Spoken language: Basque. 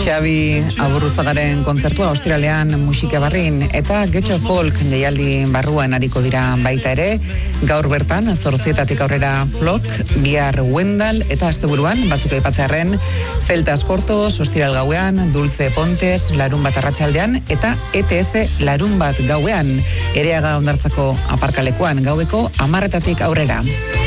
Xabi Aburruzagaren kontzertua ostiralean musika barrin eta Getxo Folk jaialdi barruan ariko dira baita ere. Gaur bertan, 8:00 aurrera Flock, bihar Wendal eta asteburuan, batzuk aipatzearren, Celtas Cortos, ostiral gauean, Dulce Pontes, larunbat arratsaldean eta ETS larunbat gauean, Ereaga Hondartzako aparkalekuan gaueko 10:00 aurrera.